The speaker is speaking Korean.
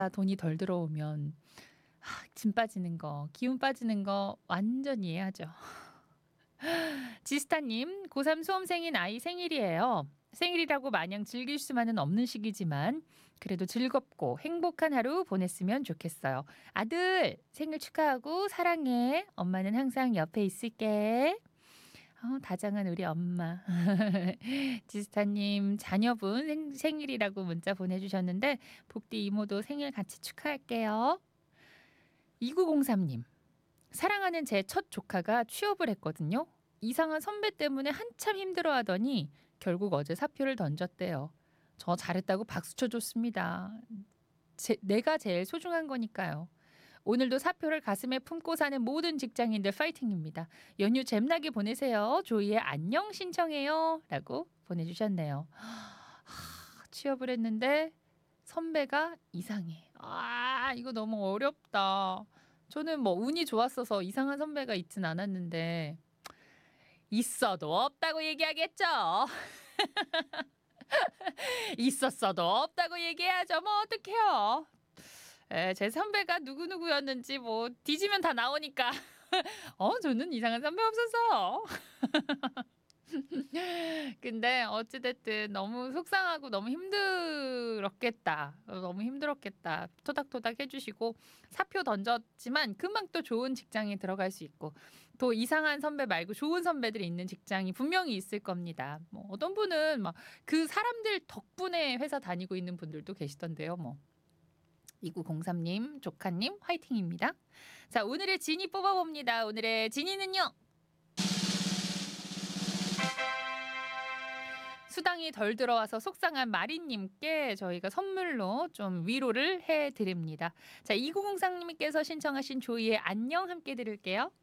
돈이 덜 들어오면 짐 빠지는 거, 기운 빠지는 거 완전히 이해하죠. 지스타님, 고3 수험생인 아이 생일이에요. 생일이라고 마냥 즐길 수만은 없는 시기지만 그래도 즐겁고 행복한 하루 보냈으면 좋겠어요. 아들, 생일 축하하고 사랑해. 엄마는 항상 옆에 있을게. 다정한 우리 엄마. 지스타님, 자녀분 생일이라고 문자 보내주셨는데 복디 이모도 생일 같이 축하할게요. 2903님, 사랑하는 제 첫 조카가 취업을 했거든요. 이상한 선배 때문에 한참 힘들어하더니 결국 어제 사표를 던졌대요. 저 잘했다고 박수 쳐줬습니다. 내가 제일 소중한 거니까요. 오늘도 사표를 가슴에 품고 사는 모든 직장인들 파이팅입니다. 연휴 잼나게 보내세요. 조이의 안녕 신청해요. 라고 보내주셨네요. 취업을 했는데 선배가 이상해. 이거 너무 어렵다. 저는 뭐 운이 좋았어서 이상한 선배가 있진 않았는데 있어도 없다고 얘기하겠죠. 있었어도 없다고 얘기해야죠. 뭐 어떡해요. 제 선배가 누구누구였는지 뭐 뒤지면 다 나오니까 저는 이상한 선배 없었어요. 근데 어찌됐든 너무 속상하고 너무 힘들었겠다. 너무 힘들었겠다. 토닥토닥 해주시고 사표 던졌지만 금방 또 좋은 직장에 들어갈 수 있고 또 이상한 선배 말고 좋은 선배들이 있는 직장이 분명히 있을 겁니다. 뭐 어떤 분은 막 그 사람들 덕분에 회사 다니고 있는 분들도 계시던데요. 뭐 2903님, 조카님 화이팅입니다. 자, 오늘의 진이 뽑아봅니다. 오늘의 진이는요. 수당이 덜 들어와서 속상한 마리님께 저희가 선물로 좀 위로를 해드립니다. 자, 2903님께서 신청하신 조이의 안녕 함께 들을게요.